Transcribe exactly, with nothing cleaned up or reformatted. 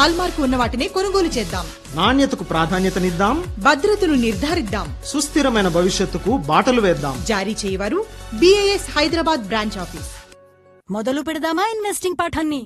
Hallmark ఉన్న వాటిని కొనుగోలు చేద్దాం. నాణ్యతకు ప్రాధాన్యతనిద్దాం, భద్రతను నిర్ధారిద్దాం, సుస్థిరమైన భవిష్యత్తుకు బాటలు వేద్దాం. జారీ చేయవారు B I yes Hyderabad branch office. మొదలు పెడదామా ఇన్వెస్టింగ్ పాఠాన్ని?